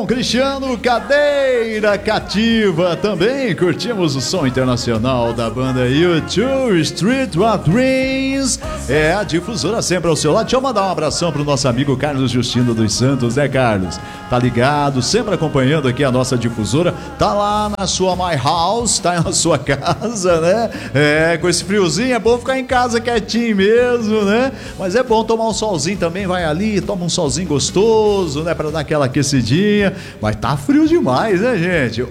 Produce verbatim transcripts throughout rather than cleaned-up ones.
Cristiano Cadeira Cativa, também curtimos o som internacional da banda U dois Street Rock Dreams. É a difusora sempre ao seu lado. Deixa eu mandar um abração pro nosso amigo Carlos Justino dos Santos, né, Carlos? Tá ligado, sempre acompanhando aqui a nossa difusora. Tá lá na sua My House, tá na sua casa, né? É, com esse friozinho é bom ficar em casa quietinho mesmo, né? Mas é bom tomar um solzinho também, vai ali, toma um solzinho gostoso, né? Pra dar aquela aquecidinha. Mas tá frio demais, né, gente?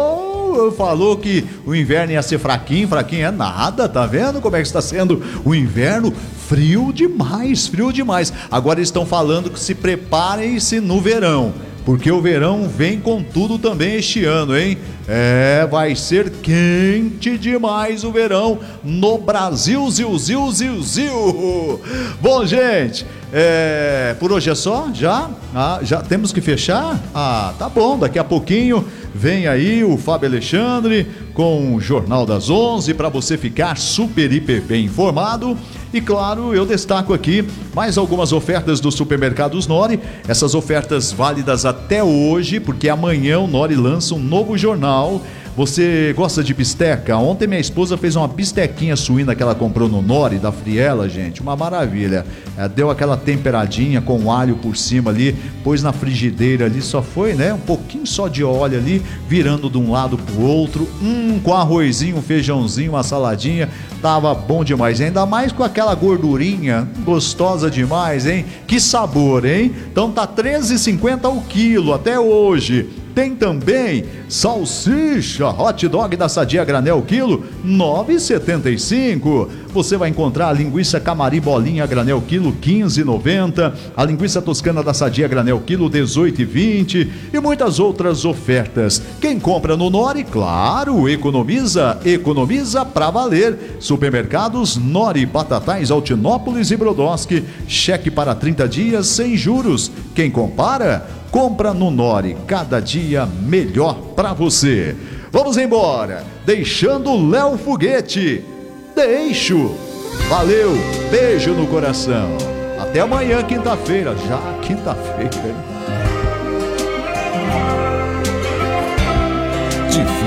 Ou oh, falou que o inverno ia ser fraquinho, fraquinho é nada, tá vendo como é que está sendo o inverno? Frio demais, frio demais. Agora estão falando que se preparem-se no verão, porque o verão vem com tudo também este ano, hein? É, vai ser quente demais o verão no Brasil, ziu, ziu, ziu, ziu. Bom, gente, é, por hoje é só? Já? Ah, já temos que fechar? Ah, tá bom, daqui a pouquinho vem aí o Fábio Alexandre com o Jornal das onze para você ficar super, hiper bem informado. E claro, eu destaco aqui mais algumas ofertas do Supermercados Nori, essas ofertas válidas até hoje, porque amanhã o Nori lança um novo jornal. Você gosta de bisteca? Ontem minha esposa fez uma bistequinha suína que ela comprou no Nori, da Friela, gente, uma maravilha. É, deu aquela temperadinha com alho por cima ali, pôs na frigideira ali, só foi, né, um pouquinho só de óleo ali, virando de um lado pro outro, hum, com arrozinho, um feijãozinho, uma saladinha, tava bom demais, ainda mais com aquela gordurinha, gostosa demais, hein? Que sabor, hein? Então tá treze reais e cinquenta centavos o quilo até hoje. Tem também salsicha hot dog da Sadia Granel quilo, nove reais e setenta e cinco centavos. Você vai encontrar a linguiça Camari bolinha Granel quilo, quinze reais e noventa centavos. A linguiça toscana da Sadia Granel quilo, dezoito reais e vinte centavos. E muitas outras ofertas. Quem compra no Nori, claro, economiza, economiza pra valer. Supermercados Nori, Batatais, Altinópolis e Brodowski. Cheque para trinta dias sem juros. Quem compara, compra no Nori, cada dia melhor pra você. Vamos embora, deixando o Léo Foguete. Deixo. Valeu, beijo no coração. Até amanhã, quinta-feira. Já quinta-feira.